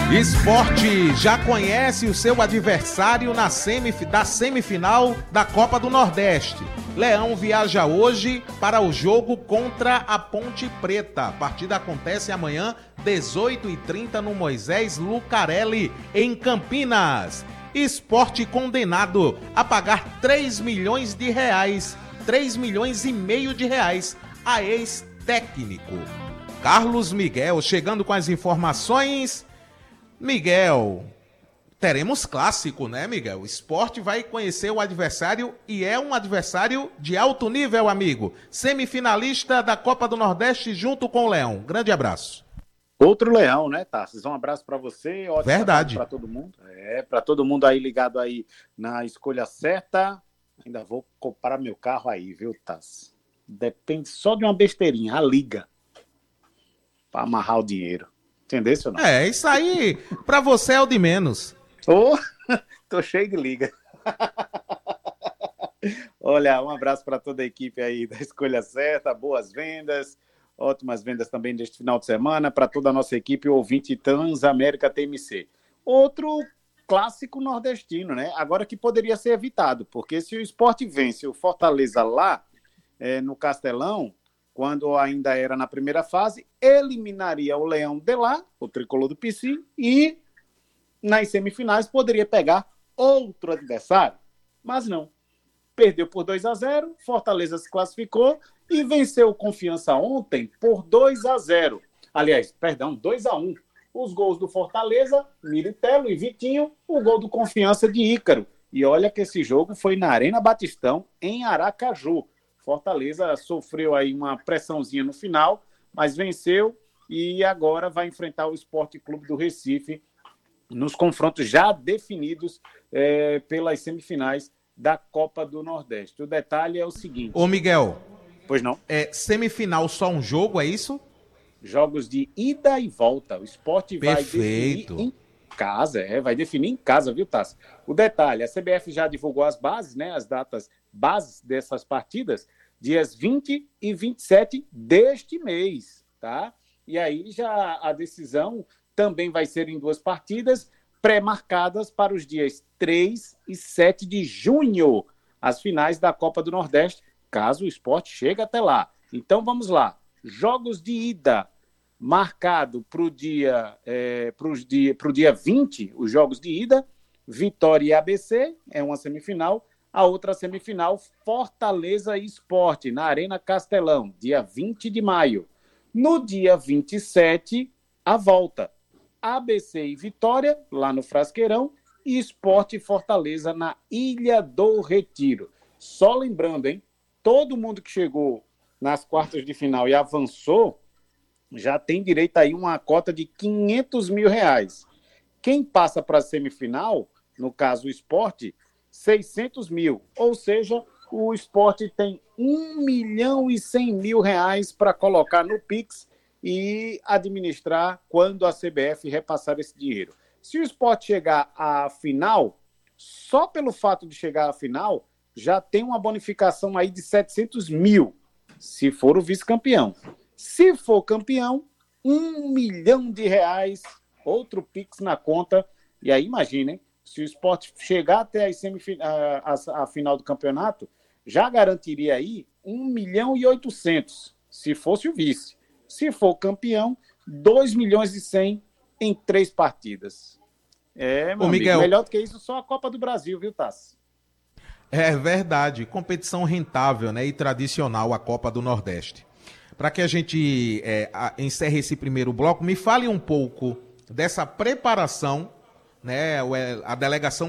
Esporte já conhece o seu adversário da semifinal da Copa do Nordeste. Leão viaja hoje para o jogo contra a Ponte Preta. A partida acontece amanhã, 18h30, no Moisés Lucarelli, em Campinas. Esporte condenado a pagar 3 milhões de reais, 3 milhões e meio de reais a ex-técnico. Carlos Miguel chegando com as informações. Miguel, teremos clássico, né, Miguel? O Sport vai conhecer o adversário e é um adversário de alto nível, amigo. Semifinalista da Copa do Nordeste junto com o Leão. Grande abraço. Outro Leão, né, Tarcísio? Um abraço para você. Ótimo. Verdade. Para todo mundo. Para todo mundo aí ligado aí na escolha certa. Ainda vou comprar meu carro aí, viu, Tarcísio? Depende só de uma besteirinha, a liga, para amarrar o dinheiro. Entendeu, senhor? Isso aí, pra você é o de menos. Tô cheio de liga. Olha, um abraço para toda a equipe aí da Escolha Certa, boas vendas, ótimas vendas também neste final de semana, para toda a nossa equipe, o ouvinte Transamérica TMC. Outro clássico nordestino, né? Agora que poderia ser evitado, porque se o Sport vence o Fortaleza lá, no Castelão, quando ainda era na primeira fase, eliminaria o Leão de lá, o tricolor do PC, e nas semifinais poderia pegar outro adversário. Mas não. Perdeu por 2-0, Fortaleza se classificou e venceu o Confiança ontem por 2-0. Aliás, 2-1. Os gols do Fortaleza, Miritello e Vitinho, o gol do Confiança de Ícaro. E olha que esse jogo foi na Arena Batistão, em Aracaju. Fortaleza sofreu aí uma pressãozinha no final, mas venceu e agora vai enfrentar o Sport Clube do Recife nos confrontos já definidos pelas semifinais da Copa do Nordeste. O detalhe é o seguinte... Ô, Miguel. Pois não? Semifinal só um jogo, é isso? Jogos de ida e volta. O Sport vai definir em casa, vai definir em casa, viu, Tassi? O detalhe, a CBF já divulgou as bases, né, as datas bases dessas partidas, dias 20 e 27 deste mês, tá? E aí já a decisão também vai ser em 2 partidas pré-marcadas para os dias 3 e 7 de junho, as finais da Copa do Nordeste, caso o Sport chegue até lá. Então vamos lá, jogos de ida marcado para o dia 20, os jogos de ida, Vitória e ABC, é uma semifinal. A outra semifinal, Fortaleza e Sport, na Arena Castelão, dia 20 de maio. No dia 27, a volta. ABC e Vitória, lá no Frasqueirão, e Sport e Fortaleza, na Ilha do Retiro. Só lembrando, hein? Todo mundo que chegou nas quartas de final e avançou, já tem direito aí uma cota de R$500 mil. Quem passa para a semifinal, no caso o Sport, 600 mil, ou seja, o Sport tem R$1.100.000 para colocar no Pix e administrar quando a CBF repassar esse dinheiro. Se o Sport chegar à final, só pelo fato de chegar à final, já tem uma bonificação aí de 700 mil, se for o vice-campeão. Se for campeão, R$1 milhão, outro Pix na conta, e aí imaginem, se o Sport chegar até a final do campeonato, já garantiria aí 1.800.000, se fosse o vice. Se for campeão, 2.100.000 em 3 partidas. Meu Miguel, amigo, melhor do que isso, só a Copa do Brasil, viu, Tassi? É verdade, competição rentável, né, e tradicional, a Copa do Nordeste. Para que a gente encerre esse primeiro bloco, me fale um pouco dessa preparação, né, a delegação